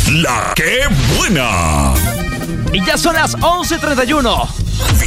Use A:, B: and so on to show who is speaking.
A: La que buena.
B: Y ya son las 11:31.